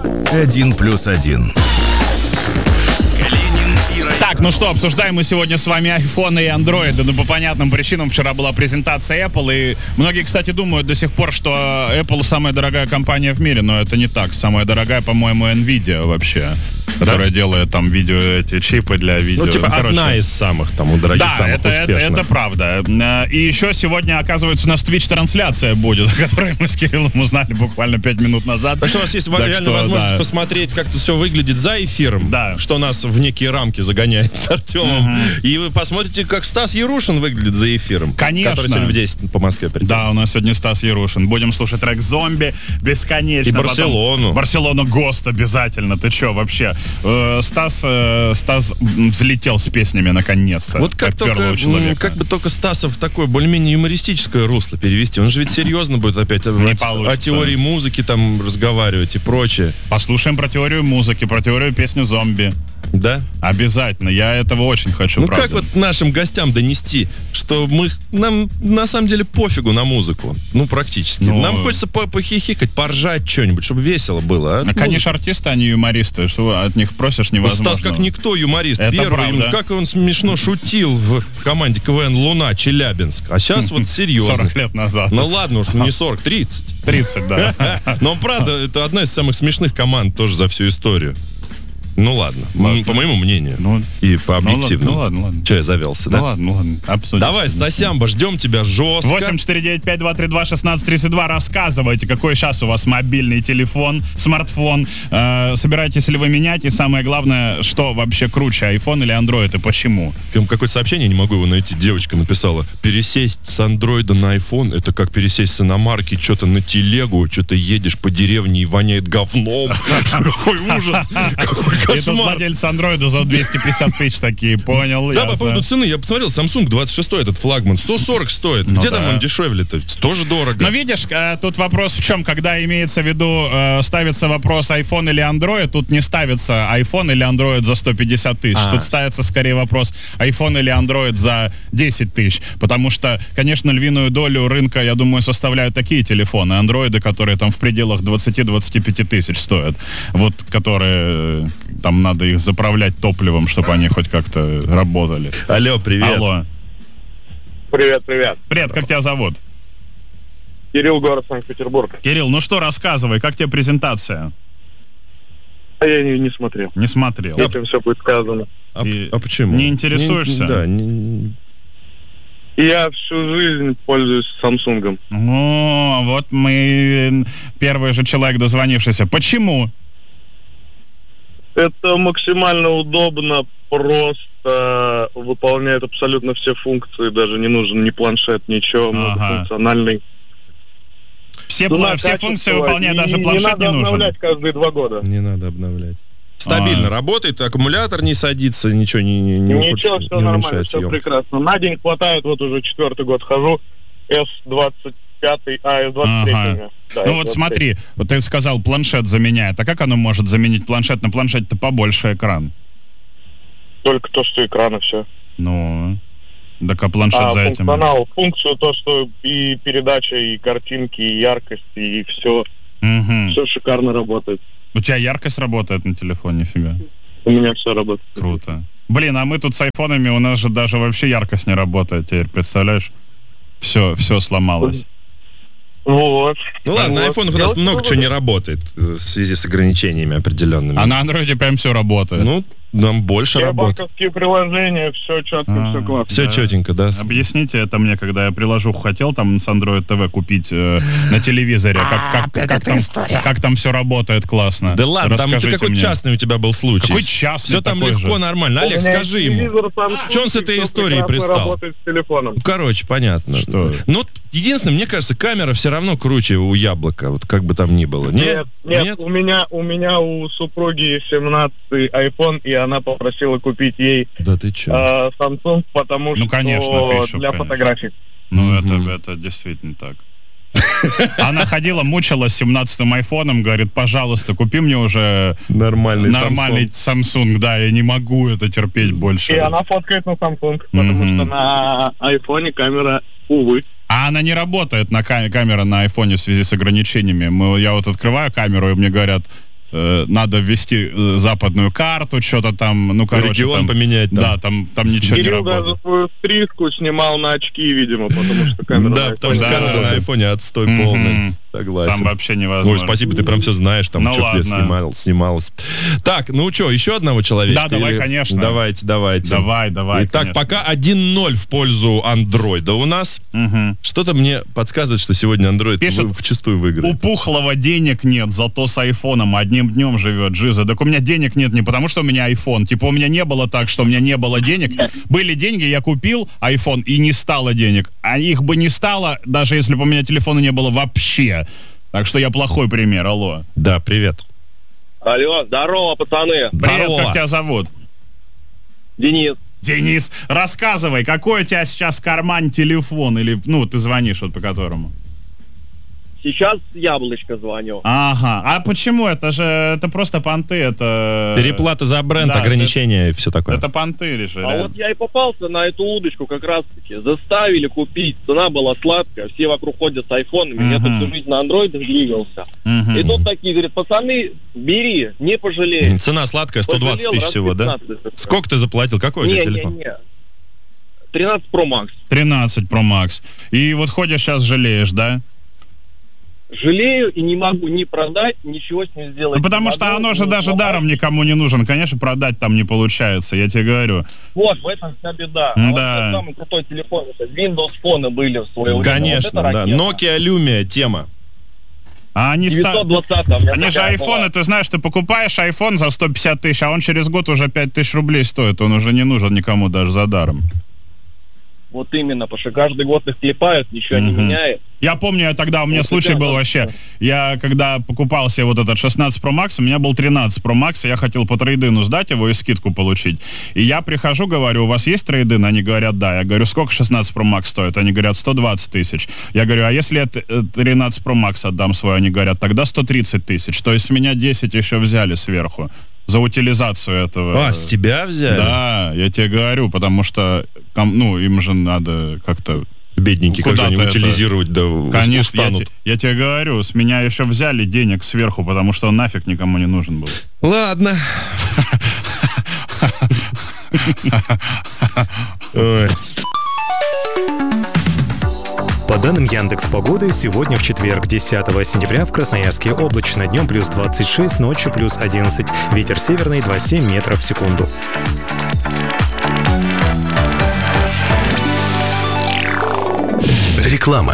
1+1. Так, ну что, обсуждаем мы сегодня с вами iPhone и Android. Ну, по понятным причинам, вчера была презентация Apple, и многие, кстати, думают до сих пор, что Apple самая дорогая компания в мире, но это не так. Самая дорогая, по-моему, Nvidia вообще, которая делает там видео, эти чипы для видео. Ну, типа, одна из самых, там, у дорогих, самых успешных. Да, это правда. И еще сегодня, оказывается, у нас Twitch-трансляция будет, о которой мы с Кириллом узнали буквально 5 минут назад. Так что у нас есть реально возможность посмотреть, как тут все выглядит за эфиром, что нас в некие рамки загоняет с Артемом. И вы посмотрите, как Стас Ярушин выглядит за эфиром. Конечно. Который сегодня в 10 по Москве придет. Да, у нас сегодня Стас Ярушин. Будем слушать трек «Зомби» бесконечно. И Барселону. Барселону ГОСТ обязательно. Ты че вообще? Стас взлетел с песнями наконец-то. Вот как бы только Стаса в такое более-менее юмористическое русло перевести. Он же ведь серьезно будет опять о теории музыки там разговаривать и прочее. Послушаем про теорию музыки, про теорию песни «Зомби». Да? Обязательно. Я этого очень хочу, правда. Как вот нашим гостям донести, что нам на самом деле пофигу на музыку. Ну, практически. Нам хочется похихикать, поржать что-нибудь, чтобы весело было. А конечно, артисты, они юмористы. Что от них просишь, невозможно. Стас как никто юморист. Это первый. Правда. Как он смешно шутил в команде КВН «Луна» Челябинск. А сейчас вот серьезно. 40 лет назад. Ну ладно уж, не 40, 30. 30, да. Но правда, это одна из самых смешных команд тоже за всю историю. Ну ладно, по моему мнению. И по объективному. Ну ладно. Че, я завелся, да? Ну ладно, обсудим. Давай, Стасямба, ждем тебя жестко. 849-5232-1632. Рассказывайте, какой сейчас у вас мобильный телефон, смартфон. Собираетесь ли вы менять? И самое главное, что вообще круче, iPhone или Android, и почему? Там какое-то сообщение, не могу его найти, девочка написала. Пересесть с Android на iPhone, это как пересесть с иномарки что-то на телегу, что-то едешь по деревне и воняет говном. Какой ужас! Какой кошмар! И тут владельцы андроида за 250 тысяч такие, понял? Да, по поводу цены, я посмотрел, Samsung 26 этот флагман, 140 стоит. Где там он дешевле-то? Тоже дорого. Но видишь, тут вопрос в чем, когда имеется в виду, ставится вопрос iPhone или Android, тут не ставится iPhone или Android за 150 тысяч. Тут ставится скорее вопрос iPhone или Android за 10 тысяч. Потому что, конечно, львиную долю рынка, я думаю, составляют такие телефоны, андроиды, которые там в пределах 20-25 тысяч стоят. Вот, которые... Там надо их заправлять топливом, чтобы они хоть как-то работали. Алло, привет. Алло. Привет. Привет, как тебя зовут? Кирилл, город Санкт-Петербург. Кирилл, ну что, рассказывай, как тебе презентация? А я не смотрел. Не смотрел. Этим все будет сказано. А почему? Не интересуешься? Да. Я всю жизнь пользуюсь Samsung. О, вот мы первый же человек, дозвонившийся. Почему? Это максимально удобно, просто выполняет абсолютно все функции, даже не нужен ни планшет, ничего, многофункциональный. Все функции выполняет, даже планшет не нужен. Не надо обновлять каждые 2 года. Не надо обновлять. Стабильно работает, аккумулятор не садится, ничего Ничего, все нормально, все прекрасно. На день хватает, вот уже 4-й год хожу, S25, S23. Да, ну вот смотри, вот ты сказал, планшет заменяет. А как оно может заменить планшет? На планшете-то побольше экран. Только то, что экрана, все. Ну, так а планшет за этим? Функцию, то, что и передача, и картинки, и яркость, и все. Все шикарно работает. У тебя яркость работает на телефоне, нифига? У меня все работает. Круто. Блин, а мы тут с айфонами, у нас же даже вообще яркость не работает теперь, представляешь? Все сломалось. Вот. Ну ладно, на айфонах у нас много чего не работает в связи с ограничениями определенными. А на андроиде прям все работает. Ну, нам больше работает. Банковские приложения, все четко, все классно. Все четенько, да. Объясните это мне, когда я приложуху хотел там с Android TV купить на телевизоре. Как там все работает классно. Да ладно, там ты какой частный у тебя был случай. Какой частный? Все там легко, нормально. Олег, скажи ему. Что он с этой историей пристал? Короче, понятно. Что? Ну, единственное, мне кажется, камера все равно круче у Яблока, вот как бы там ни было. Нет, у меня у супруги 17-й iPhone, и она попросила купить ей Samsung, потому что конечно, для фотографий. Ну, это действительно так. Она ходила, мучилась 17-м айфоном, говорит, пожалуйста, купи мне уже нормальный Samsung, да, я не могу это терпеть больше. И она фоткает на Samsung, потому что на айфоне камера, увы. А она не работает, камера на айфоне в связи с ограничениями. Я вот открываю камеру, и мне говорят, надо ввести западную карту, что-то там, ну, короче. Регион там, поменять. Там. Да, там ничего Кирилл не работает. даже свою стрижку снимал на очки, видимо, потому что камера Да, потому что камера на айфоне отстой полный. Согласен. Там вообще невозможно. Ой, спасибо, ты прям все знаешь, там Ну, что где снималось. Так, ну что, еще одного человека? Да, давай, конечно. Давайте. Давай, Итак, конечно. пока 1-0 в пользу андроида у нас. Что-то мне подсказывает, что сегодня андроид вчистую выиграет. У Пухлого денег нет, зато с айфоном одним днем живет. Жиза, так у меня денег нет не потому, что у меня айфон. Типа у меня не было так, что у меня не было денег. Были деньги, я купил айфон, и не стало денег. А их бы не стало, даже если бы у меня телефона не было вообще. Так что я плохой пример, алло. Да, привет. Алло, здорово, пацаны. Привет, Здорово. как тебя зовут? Денис. Денис, рассказывай, какой у тебя сейчас в кармане телефон? Или, ну, ты звонишь вот по которому? Сейчас Яблочко звоню. Ага, а почему? Это просто понты, это... Переплата за бренд, Да, ограничения и все такое. Это понты лишь. А вот я и попался на эту удочку как раз-таки. Заставили купить, цена была сладкая, все вокруг ходят с айфонами, я тут всю жизнь на андроидах двигался. И тут такие говорят, пацаны, бери, не пожалеешь. Цена сладкая, 120 тысяч всего, да? Сколько ты заплатил? Какой у тебя телефон? Не. 13 Pro Max. 13 Pro Max. И вот ходишь сейчас жалеешь, да? Жалею и не могу ни продать, ничего с ним сделать. Ну, потому что оно же даже даром никому не нужен. Конечно, продать там не получается, я тебе говорю. Вот, в этом вся беда. Да. А вот самый крутой телефон, это Windows Phone были в свое время. Конечно, вот да. Nokia Lumia тема. А они 920 Они же айфоны, ты знаешь, ты покупаешь айфон за 150 тысяч, а он через год уже 5 тысяч рублей стоит. Он уже не нужен никому даже за даром. Вот именно, потому что каждый год их клепают, ничего не меняет. Я помню, у меня случай был вообще. Я когда покупал себе вот этот 16 Pro Max, у меня был 13 Pro Max, и я хотел по трейдину сдать его и скидку получить. И я прихожу, говорю, у вас есть трейдин? Они говорят, да. Я говорю, сколько 16 Pro Max стоит? Они говорят, 120 тысяч. Я говорю, а если я 13 Pro Max отдам свой? Они говорят, тогда 130 тысяч. То есть с меня 10 еще взяли сверху за утилизацию этого. А, с тебя взяли? Да, я тебе говорю, потому что, ну, им же надо как-то... Бедненькие, как же они утилизировать, да, Конечно, устанут. я тебе говорю, с меня еще взяли денег сверху, потому что он нафиг никому не нужен был. Ладно. Ой. По данным Яндекс.Погоды, сегодня в четверг, 10 сентября, в Красноярске облачно, днем плюс 26, ночью плюс 11. Ветер северный 2,7 метров в секунду. Реклама.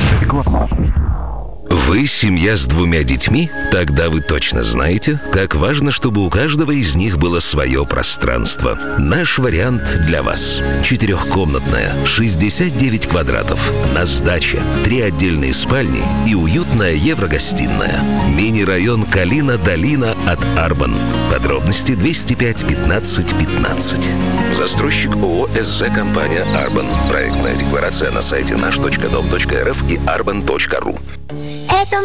Вы семья с 2 детьми? Тогда вы точно знаете, как важно, чтобы у каждого из них было свое пространство. Наш вариант для вас. 4-комнатная, 69 квадратов, на сдаче, 3 отдельные спальни и уютная еврогостиная. Мини-район Калина-Долина от Арбан. Подробности 205 15 15. Застройщик ООО СЗ компания Арбан. Проектная декларация на сайте наш.дом.рф и arban.ru.